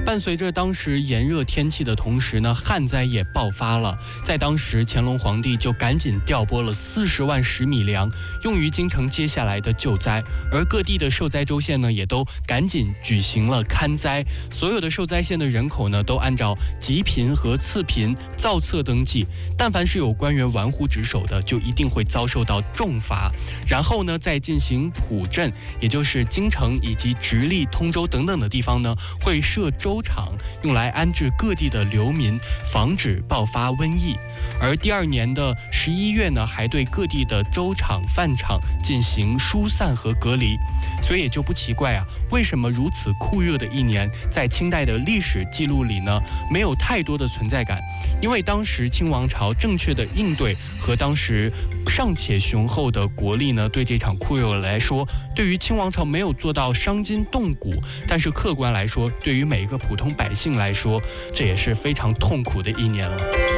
伴随着当时炎热天气的同时呢，旱灾也爆发了。在当时，乾隆皇帝就赶紧调拨了40万石米粮，用于京城接下来的救灾。而各地的受灾州县呢，也都赶紧举行了勘灾。所有的受灾县的人口呢，都按照极贫和次贫造册登记。但凡是有官员玩忽职守的，就一定会遭受到重罚。然后呢，再进行普镇，也就是京城以及直隶、通州等等的地方呢，会设州场，用来安置各地的流民，防止爆发瘟疫。而第2年的11月呢，还对各地的州场、饭场进行疏散和隔离。所以也就不奇怪啊，为什么如此酷热的一年，在清代的历史记录里呢，没有太多的存在感。因为当时清王朝正确的应对和当时尚且雄厚的国力呢，对这场酷热来说，对于清王朝没有做到伤筋动骨，但是客观来说，对于每一个普通百姓来说，这也是非常痛苦的一年了。